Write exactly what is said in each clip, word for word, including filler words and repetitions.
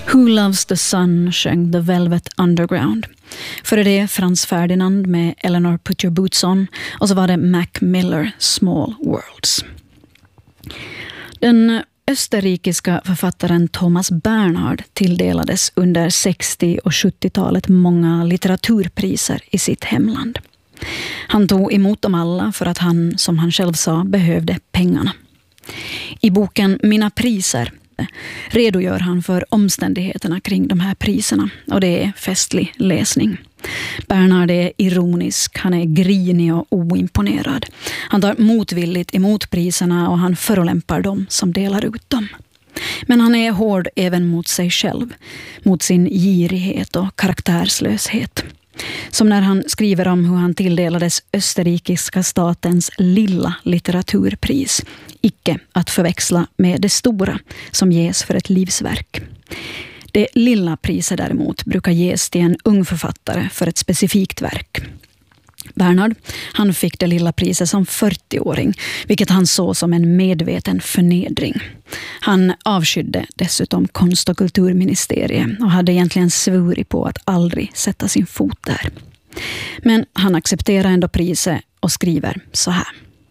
Who Loves the Sun sjöng The Velvet Underground. För det Frans Ferdinand med Eleanor Put Your Boots On, och så var det Mac Miller Small Worlds. Den österrikiska författaren Thomas Bernhard tilldelades under sextio- och sjuttiotalet många litteraturpriser i sitt hemland. Han tog emot dem alla för att han, som han själv sa, behövde pengarna. I boken Mina priser redogör han för omständigheterna kring de här priserna, och det är festlig läsning. Bernhard är ironisk, han är grinig och oimponerad. Han tar motvilligt emot priserna och han förolämpar dem som delar ut dem. Men han är hård även mot sig själv, mot sin girighet och karaktärslöshet. Som när han skriver om hur han tilldelades österrikiska statens lilla litteraturpris, icke att förväxla med det stora som ges för ett livsverk. Det lilla priset däremot brukar ges till en ung författare för ett specifikt verk. Bernhard, han fick det lilla priset som fyrtioåring, vilket han såg som en medveten förnedring. Han avskydde dessutom konst- och kulturministeriet och hade egentligen svurit på att aldrig sätta sin fot där. Men han accepterar ändå priset och skriver så här.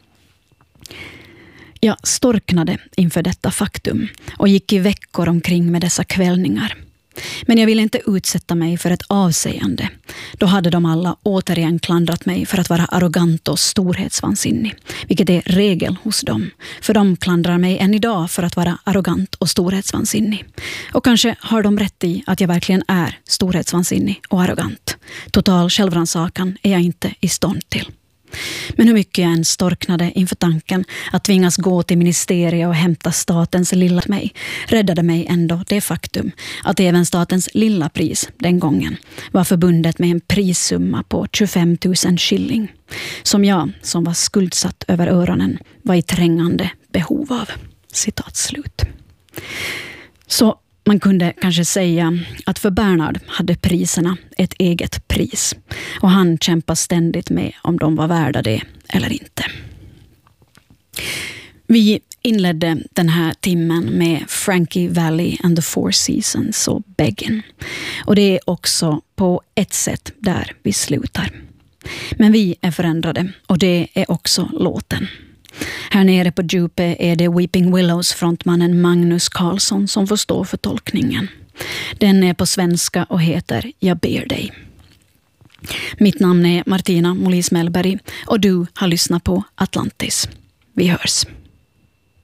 Jag storknade inför detta faktum och gick i veckor omkring med dessa kvällningar. Men jag ville inte utsätta mig för ett avsägande. Då hade de alla återigen klandrat mig för att vara arrogant och storhetsvansinnig, vilket är regel hos dem. För de klandrar mig än idag för att vara arrogant och storhetsvansinnig. Och kanske har de rätt i att jag verkligen är storhetsvansinnig och arrogant. Total självrannsakan är jag inte i stånd till. Men hur mycket jag än storknade inför tanken att tvingas gå till ministeriet och hämta statens lilla mig, räddade mig ändå det faktum att även statens lilla pris den gången var förbundet med en prissumma på tjugofem tusen shilling, som jag, som var skuldsatt över öronen, var i trängande behov av. Citat slut. Så man kunde kanske säga att för Bernhard hade priserna ett eget pris, och han kämpade ständigt med om de var värda det eller inte. Vi inledde den här timmen med Frankie Valli and the Four Seasons och Beggin. Och det är också på ett sätt där vi slutar. Men vi är förändrade, och det är också låten. Här nere på djupet är det Weeping Willows frontmannen Magnus Carlsson som får stå för tolkningen. Den är på svenska och heter Jag ber dig. Mitt namn är Martina Molis Mellberg och du har lyssnat på Atlantis. Vi hörs.